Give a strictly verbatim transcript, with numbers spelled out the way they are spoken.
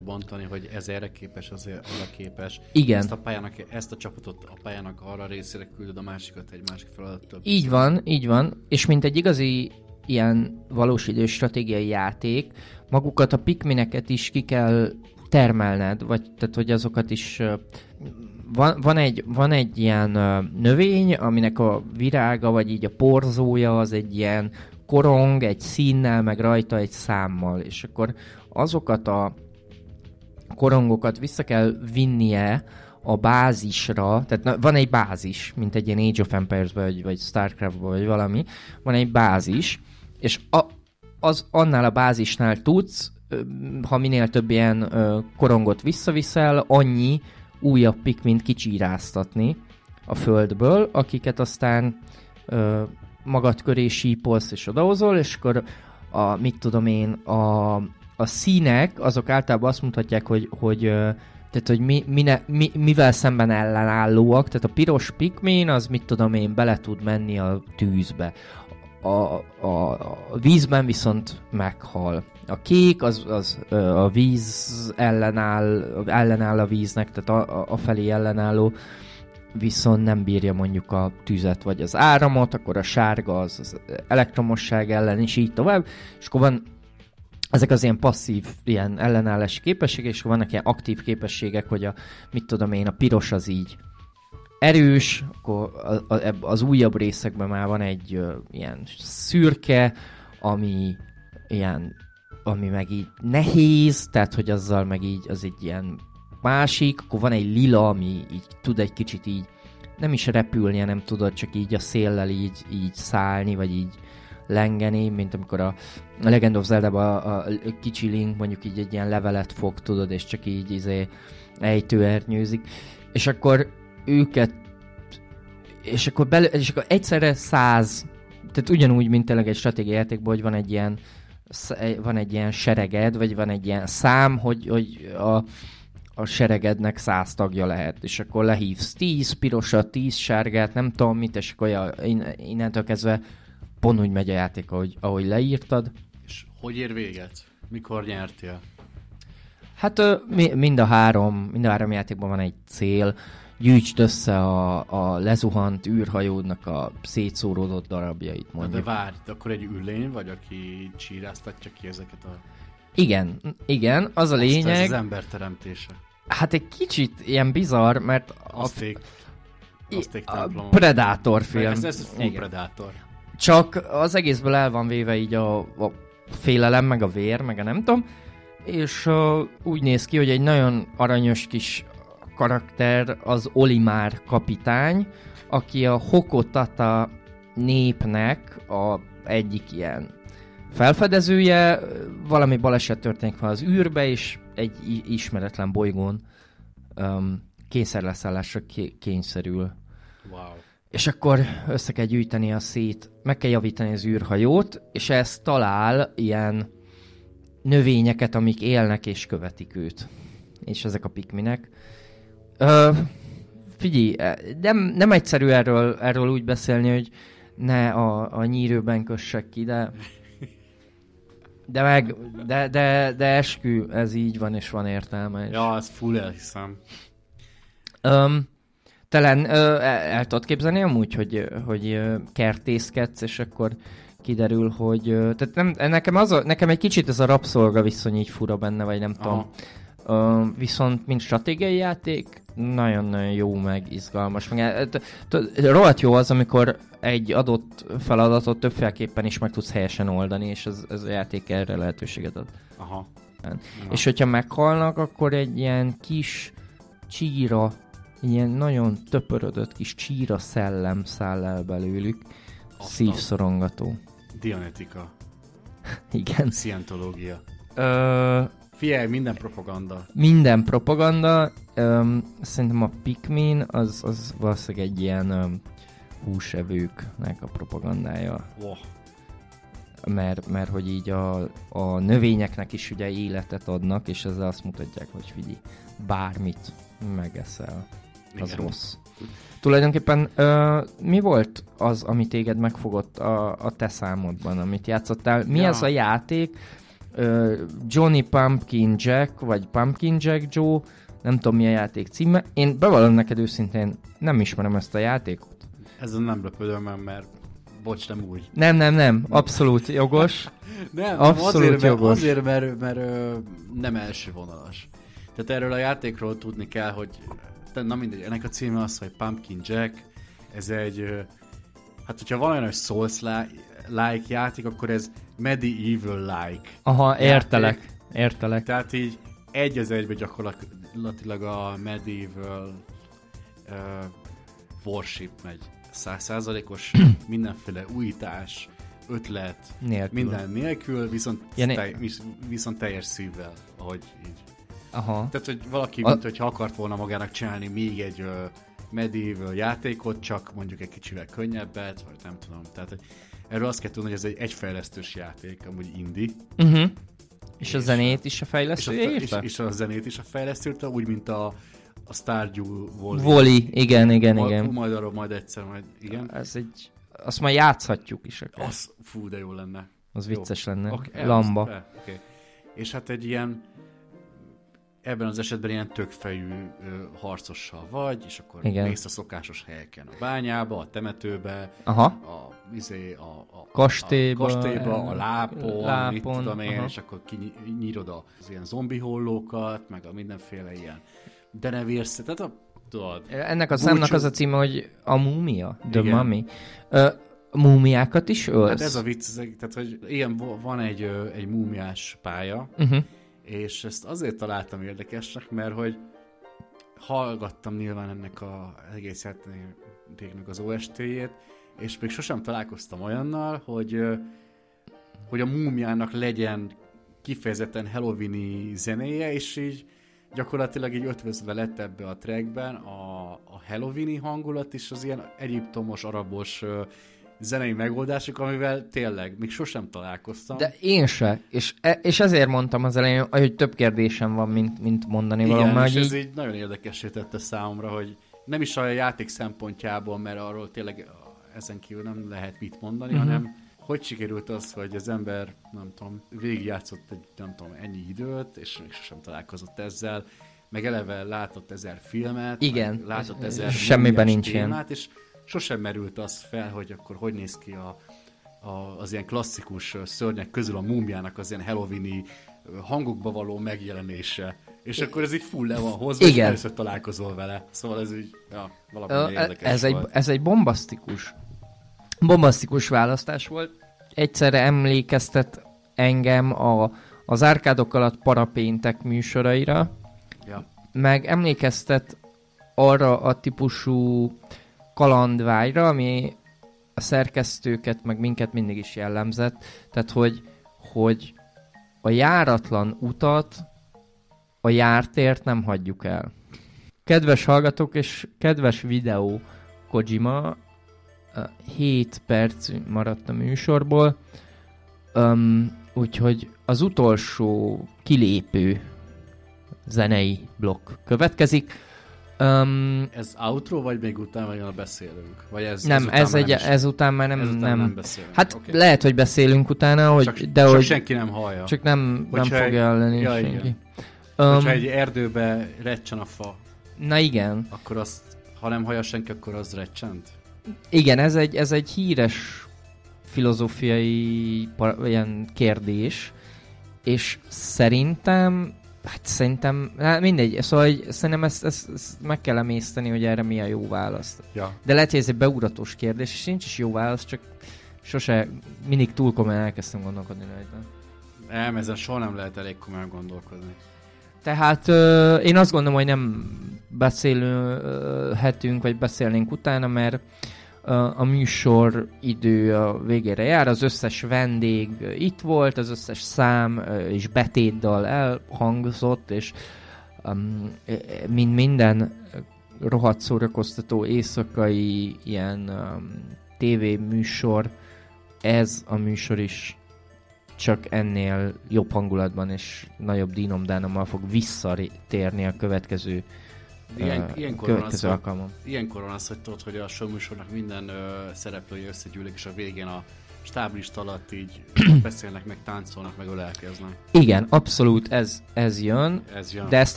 bontani, hogy ez erre képes, az arra képes. Igen. Ezt a pályának, ezt a csapatot a pályának arra részére küldöd, a másikat egy másik feladattal. Így van, így van. És mint egy igazi ilyen valós idős stratégiai játék, magukat a pikmineket is ki kell termelned, vagy tehát, hogy azokat is... Uh, van, van, egy, van egy ilyen uh, növény, aminek a virága, vagy így a porzója az egy ilyen korong, egy színnel, meg rajta egy számmal, és akkor azokat a korongokat vissza kell vinnie a bázisra, tehát na, van egy bázis, mint egy ilyen Age of Empires-ben, vagy, vagy Starcraft-ban, vagy valami, van egy bázis, és a, az annál a bázisnál tudsz, ha minél több ilyen ö, korongot visszaviszel, annyi újabb pikmint kicsíráztatni a földből, akiket aztán ö, magad köré sípolsz és odahozol, és akkor a, mit tudom én, a, a színek, azok általában azt mutatják, hogy, hogy, ö, tehát, hogy mi, mine, mi, mivel szemben ellenállóak, tehát a piros pikmin, az mit tudom én, bele tud menni a tűzbe. A, a, a vízben viszont meghal. A kék az, az a víz ellenáll, ellenáll a víznek, tehát a, a felé ellenálló, viszont nem bírja mondjuk a tüzet vagy az áramot, akkor a sárga az, az elektromosság ellen is így tovább, és akkor van ezek az ilyen passzív ilyen ellenállási képességek, és akkor vannak ilyen aktív képességek, hogy a, mit tudom én, a piros az így erős, akkor az újabb részekben már van egy uh, ilyen szürke, ami ilyen, ami meg így nehéz, tehát hogy azzal meg így, az egy ilyen másik, akkor van egy lila, ami így tud egy kicsit így, nem is repülni, nem tudod, csak így a széllel így, így szállni, vagy így lengeni, mint amikor a, a Legend of Zelda-ban a, a kicsi Link mondjuk így egy ilyen levelet fog, tudod, és csak így izé ejtőernyőzik, és akkor őket, és akkor, bele, és akkor egyszerre száz, tehát ugyanúgy, mint tényleg egy stratégiai játékban, hogy van egy ilyen, van egy ilyen sereged, vagy van egy ilyen szám, hogy, hogy a, a seregednek száz tagja lehet, és akkor lehívsz tíz pirosat, tíz sárgát, nem tudom mit, és akkor ja, innentől kezdve pont úgy megy a játék, ahogy, ahogy leírtad. És hogy ér véget? Mikor nyertél? Hát mind a három, mind a három játékban van egy cél. Gyűjtsd össze a, a lezuhant űrhajódnak a szétszóródott darabjait, mondjuk. De várj, akkor egy üllény vagy, aki csíráztatja ki ezeket a... Igen, igen, az a lényeg... Azt az ember teremtése. Hát egy kicsit ilyen bizarr, mert... Azték, azték a, templom. a Predator film. Ez, ez full Predator. Csak az egészből el van véve így a, a félelem, meg a vér, meg a nem tudom, és uh, úgy néz ki, hogy egy nagyon aranyos kis karakter az Olimár kapitány, aki a Hokotata népnek a egyik ilyen felfedezője, valami baleset történik van az űrbe, és egy ismeretlen bolygón um, kényszerleszállásra kényszerül. Wow. És akkor össze kell gyűjteni a szét, meg kell javítani az űrhajót, és ez talál ilyen növényeket, amik élnek és követik őt. És ezek a pikminek. Ö, figyelj, nem, nem egyszerű erről, erről úgy beszélni, hogy ne a, a nyírőben kössek ki, de de meg, de, de, de eskü, ez így van, és van értelme. És... Ja, ez full elhiszem. Um, Talán el, el tudod képzelni amúgy, hogy, hogy kertészkedsz, és akkor kiderül, hogy... Tehát nem, nekem, az a, nekem egy kicsit ez a rabszolga viszony így fura benne, vagy nem tudom. Uh, viszont, mint stratégiai játék, nagyon-nagyon jó, meg izgalmas. Rohadt jó az, amikor egy adott feladatot többféleképpen is meg tudsz helyesen oldani, és ez, ez a játék erre lehetőséget ad. Aha. Aha. És hogyha meghalnak, akkor egy ilyen kis csíra, ilyen nagyon töpörödött kis csíra szellem száll el belőlük. Aztán. Szívszorongató. Dianetika. Igen. Scientológia. Ö... Figyelj, minden propaganda. Minden propaganda. Öm, szerintem a Pikmin az, az valószínűleg egy ilyen öm, húsevőknek a propagandája. Oh. Mert, mert hogy így a, a növényeknek is ugye életet adnak, és ezzel azt mutatják, hogy figyelj, bármit megeszel, az igen. Rossz. Tulajdonképpen ö, mi volt az, ami téged megfogott a, a te számodban, amit játszottál? Mi ja. az a játék, ö, Johnny Pumpkin Jack, vagy Pumpkin Jack Joe, nem tudom mi a játék címe. Én bevallom neked őszintén, nem ismerem ezt a játékot. Ezen nem lepődöm meg, mert bocs, nem úgy. Nem, nem, nem, abszolút jogos. Nem, abszolút azért, mert, jogos. azért, mert, mert, mert nem első vonalas. Tehát erről a játékról tudni kell, hogy na mindegy, ennek a címe az, hogy Pumpkin Jack. Ez egy, hát hogyha van olyan, hogy Souls-like játék, akkor ez Medieval-like. Aha, játék. értelek, értelek. Tehát így egy az egyben gyakorlatilag a Medieval uh, worship megy. Száz százalékos mindenféle újítás, ötlet, Nélkül. minden nélkül, viszont, Ja, né- tej, viszont teljes szívvel, ahogy így. Aha. Tehát, hogy valaki, A- mint hogyha akart volna magának csinálni még egy uh, Medieval játékot, csak mondjuk egy kicsivel könnyebbet, vagy nem tudom. Tehát, hogy erről azt kell tudni, hogy ez egy egyfejlesztős játék, amúgy indie. Uh-huh. És, és a És- zenét is a És a, fejlesztője és, írta? és a zenét is a fejlesztőte, úgy, mint a, a Stardew Valley. Voli, igen, igen, Majd- igen. Majd arról majd egyszer, majd igen. Ez egy... Azt már játszhatjuk is akár. Az, fú, de jó lenne. Az Jó. vicces lenne. Okay, Lamba. Oké. Okay. És hát egy ilyen, ebben az esetben ilyen tökfejű ö, harcossal vagy, és akkor Igen. mész a szokásos helyeken. A bányába, a temetőbe, Aha. a, izé, a, a, Kastélyba, a, kastélyba, a lápon, lápon, mit tudom én, aha. és akkor kinyírod az ilyen zombi hollókat, meg a mindenféle ilyen denevérsz, tehát a, tudod, Ennek a Búcsú- számnak az a címe, hogy a múmia, The Igen. Mummy. Ö, múmiákat is ölsz? hát ez a vicc, ez- tehát hogy ilyen vo- van egy, ö, egy múmiás pálya, Uh-huh. és ezt azért találtam érdekesnek, mert hogy hallgattam nyilván ennek az egész játéknak az o es té-jét, és még sosem találkoztam olyannal, hogy, ö, hogy a múmiának legyen kifejezetten Halloween-i zenéje, és így gyakorlatilag így ötvözve lett ebbe a trackben a, a Halloween-i hangulat, és az ilyen egyiptomos, arabos ö, zenei megoldások, amivel tényleg még sosem találkoztam. De én se. És, e, és ezért mondtam az elején, hogy több kérdésem van, mint, mint mondani valami. Igen, és Így... ez így nagyon érdekessé tette számomra, hogy nem is a játék szempontjából, mert arról tényleg ezen kívül nem lehet mit mondani, Mhm. uh-huh. hanem hogy sikerült az, hogy az ember, nem tudom, végigjátszott egy, nem tudom, ennyi időt, és még sosem találkozott ezzel, meg eleve látott ezer filmet, Igen, meg látott ez- ezer semmiben múmiás nincs ilyen. témát, és sosem merült az fel, hogy akkor hogy néz ki a, a, az ilyen klasszikus ö, szörnyek közül a múmiának az ilyen Halloween-i ö, hangokba való megjelenése. És akkor ez így full le van hozva, és Igen. először találkozol vele. Szóval ez így, ja, valami Ö, érdekes ez, egy, volt. ez egy bombasztikus, bombasztikus választás volt. Egyszerre emlékeztet engem a, az árkádok alatt parapéntek műsoraira, Ja. meg emlékeztet arra a típusú kalandvágyra, ami a szerkesztőket, meg minket mindig is jellemzett. Tehát, hogy, hogy a járatlan utat, a jártért nem hagyjuk el. Kedves hallgatók és kedves videó Kojima, hét perc maradt a műsorból, um, úgyhogy az utolsó kilépő zenei blokk következik. Um, Ez outro, vagy még utána jön a beszélünk? Vagy ez, nem, ezután ez, már egy, nem is- ezután már nem... ezután nem, nem beszélünk. Hát Oké. lehet, hogy beszélünk utána, hogy, csak, de csak hogy senki nem hallja. csak nem, nem Hogyha egy- fogja hallani ja, senki. igen. Um, Hogyha egy erdőbe recsen a fa, na igen. akkor azt, ha nem hallja senki, akkor az recsent? Igen, ez egy, ez egy híres filozófiai par, ilyen kérdés, és szerintem, hát szerintem, hát mindegy, szóval hogy szerintem ezt, ezt, ezt meg kell emészteni, hogy erre mi a jó válasz. Ja. De lehet, hogy ez egy beugratós kérdés, és nincs is jó válasz, csak sose, mindig túl komolyan elkezdtem gondolkodni rajta. Nem, ezen soha nem lehet elég komolyan gondolkodni. Tehát ö, én azt gondolom, hogy nem beszélhetünk, vagy beszélnénk utána, mert ö, a műsor idő a végére jár, az összes vendég itt volt, az összes szám ö, és betétdal elhangzott, és um, mint minden rohadt szórakoztató éjszakai ilyen um, tévéműsor, ez a műsor is csak ennél jobb hangulatban és nagyobb dínomdánommal fog visszatérni a következő, Ilyen, uh, ilyenkor, van az, következő hogy, alkalmon. ilyenkor van az, hogy tudod, hogy a showműsornak minden ö, szereplője összegyűlik, és a végén a stáblista alatt így beszélnek, meg táncolnak, meg ölelkeznek. Igen, abszolút ez, ez jön, Ez jön. de ezt